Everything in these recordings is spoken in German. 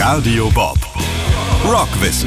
Radio Bob. Rockwissen.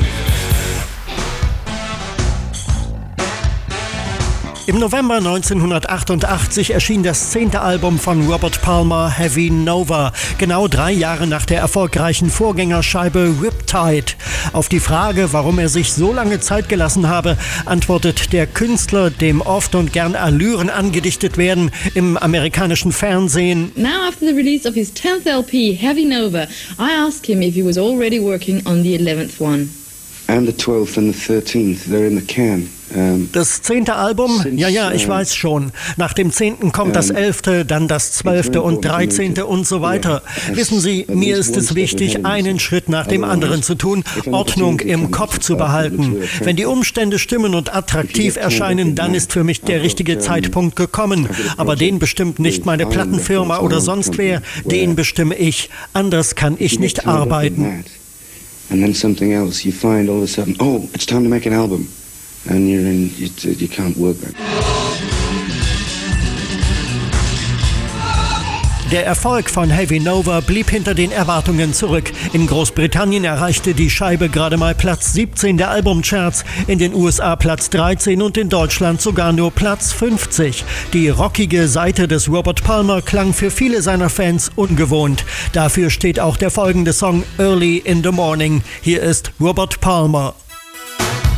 Im November 1988 erschien das 10. Album von Robert Palmer, Heavy Nova, genau 3 Jahre nach der erfolgreichen Vorgängerscheibe Riptide. Auf die Frage, warum er sich so lange Zeit gelassen habe, antwortet der Künstler, dem oft und gern Allüren angedichtet werden, im amerikanischen Fernsehen: Now after the release of his 10th LP, Heavy Nova, I asked him if he was already working on the 11th one. And the 12th and the 13th, they're in the can. Das 10. Album? Ja, ich weiß schon. Nach dem 10. kommt das 11., dann das 12. und 13. und so weiter. Wissen Sie, mir ist es wichtig, einen Schritt nach dem anderen zu tun, Ordnung im Kopf zu behalten. Wenn die Umstände stimmen und attraktiv erscheinen, dann ist für mich der richtige Zeitpunkt gekommen. Aber den bestimmt nicht meine Plattenfirma oder sonst wer, den bestimme ich. Anders kann ich nicht arbeiten. And then something else, you find all of a sudden, oh, it's time to make an album. And you can't work that. Der Erfolg von Heavy Nova blieb hinter den Erwartungen zurück. In Großbritannien erreichte die Scheibe gerade mal Platz 17 der Albumcharts, in den USA Platz 13 und in Deutschland sogar nur Platz 50. Die rockige Seite des Robert Palmer klang für viele seiner Fans ungewohnt. Dafür steht auch der folgende Song Early in the Morning. Hier ist Robert Palmer.